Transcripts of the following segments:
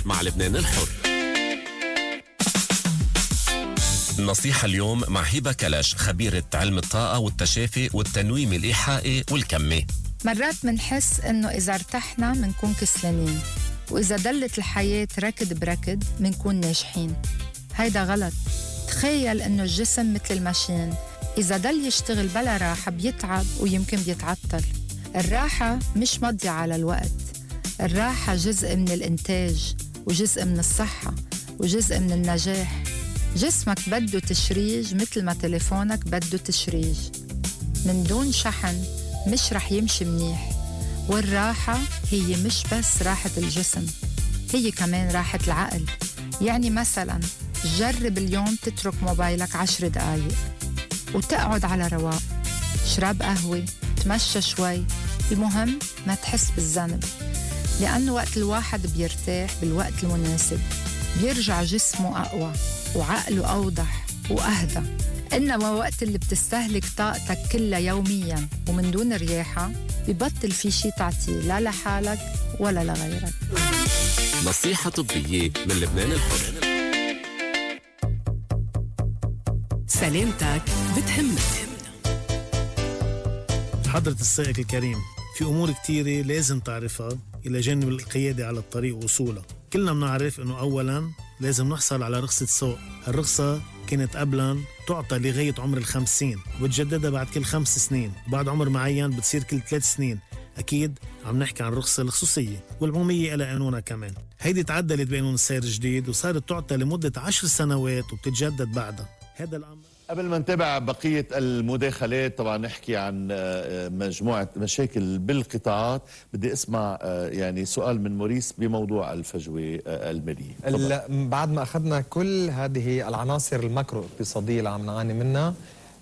مع لبنان الحر. نصيحة اليوم مع هبة كلاش، خبيرة علم الطاقة والتشافي والتنويم الإيحائي والكمي. مرات منحس إنه إذا ارتحنا منكون كسلانين، وإذا دلت الحياة ركض بركض منكون ناجحين. هيدا غلط. تخيل إنه الجسم مثل الماشين، إذا دل يشتغل بلا راحة بيتعب ويمكن بيتعطل. الراحة مش مضيعة على الوقت، الراحة جزء من الإنتاج وجزء من الصحة وجزء من النجاح. جسمك بده تشريج مثل ما تليفونك بده تشريج. من دون شحن مش رح يمشي منيح. والراحة هي مش بس راحة الجسم، هي كمان راحة العقل. يعني مثلا جرب اليوم تترك موبايلك 10 دقايق وتقعد على رواق، شرب قهوة، تمشى شوي. المهم ما تحس بالذنب، لأنه وقت الواحد بيرتاح بالوقت المناسب بيرجع جسمه أقوى وعقله أوضح وأهدى. إنما وقت اللي بتستهلك طاقتك كلها يومياً ومن دون رياحة ببطل في شي تعطيه لا لحالك ولا لغيرك. نصيحة طبية من لبنان الحر. سلامتك بتهمنا. حضرة السائق الكريم، في أمور كتيرة لازم تعرفها إلى جانب القيادة على الطريق ووصولها. كلنا بنعرف أنه أولاً لازم نحصل على رخصة سوق. الرخصة كانت قبلاً تعطى لغاية عمر 50 وبتجددها بعد كل 5 سنين، وبعد عمر معين بتصير كل 3 سنين. أكيد عم نحكي عن الرخصة الخصوصية والعمومية إلى قانونها كمان. هيدي تعدلت بقانون السير الجديد وصارت تعطى لمدة 10 سنوات وبتتجدد بعدها. هذا الأمر. قبل ما نتابع بقية المداخلات طبعا نحكي عن مجموعة مشاكل بالقطاعات. بدي اسمع يعني سؤال من موريس بموضوع الفجوة المالية. بعد ما أخذنا كل هذه العناصر الماكرو اقتصادية اللي عم نعاني منها،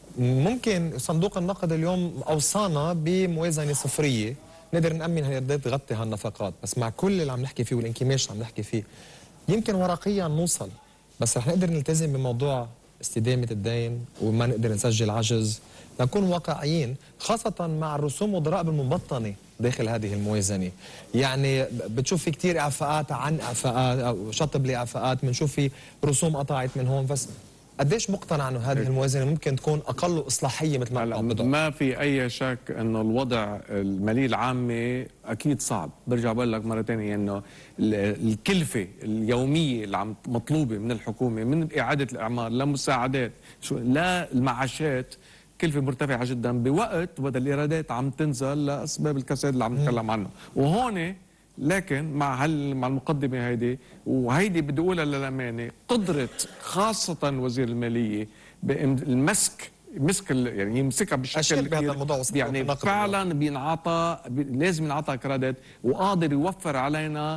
ممكن صندوق النقد اليوم أوصانا بموازنة صفرية نقدر نأمن هالقد تغطي هالنفقات. بس مع كل اللي عم نحكي فيه والانكماش اللي عم نحكي فيه يمكن ورقيا نوصل، بس رح نقدر نلتزم بموضوع استدامة الدين وما نقدر نسجل عجز. نكون واقعيين، خاصة مع الرسوم والضرائب المبطنة داخل هذه الموازنة. يعني بتشوف في كتير إعفاءات عن إعفاءات أو شطب لإعفاءات، بنشوف في رسوم قطعت من هون. بس قديش مقتنع انه هذه الموازنه ممكن تكون اقل اصلاحيه مثل ما عم بدهم؟ ما في اي شك انه الوضع المالي العامه اكيد صعب. برجع بقول لك مره ثانيه انه الكلفه اليوميه اللي عم مطلوبه من الحكومه من اعاده الاعمار لمساعدات المعاشات كلفه مرتفعه جدا بوقت بدل الايرادات عم تنزل لاسباب الكساد اللي عم نتكلم عنه. وهون لكن مع المقدمه هيدي وهيدي بدي اقولها للامانه، قدره خاصه وزير الماليه بالمسك يعني يمسكها بشكل بهذا الموضوع يعني فعلا بينعطى، لازم ينعطى كريدت وقادر يوفر علينا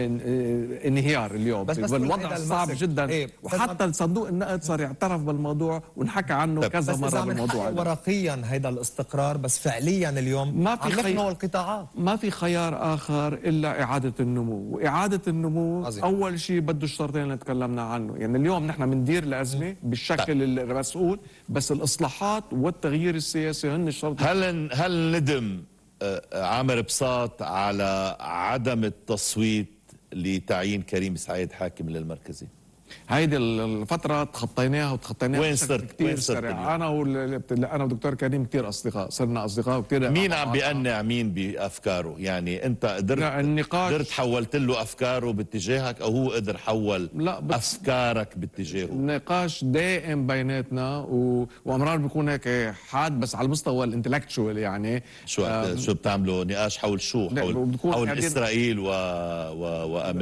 انهيار اليوم. بس الوضع صعب جدا وحتى صندوق النقد صار يعترف بالموضوع ونحكى عنه كذا مره بالموضوع. ورقيا هيدا الاستقرار، بس فعليا اليوم ما في القطاعات ما في خيار اخر الا اعاده النمو. واعاده النمو عظيم. اول شيء بده الشرطين اللي تكلمنا عنه. يعني اليوم نحن بندير الازمه بالشكل المسؤول، بس الإصلاحات والتغيير السياسي هن الشرط. هل ندم عامر بساط على عدم التصويت لتعيين كريم سعيد حاكم للمركزي؟ هيدي الفترة تخطيناها وين صرت كثير سريع. أنا ودكتور كريم كثير أصدقاء، صرنا أصدقاء وكثير. مين عم بيقنع مين بأفكاره؟ يعني أنت قدرت حولت له أفكاره باتجاهك أو هو قدر حول أفكارك باتجاهه؟ النقاش دائم بيناتنا وأمرار بيكون هيك حاد، بس على المستوى الانتلكتشوال. يعني شو بتعملوا نقاش حول شو؟ حول إسرائيل وأمريكا؟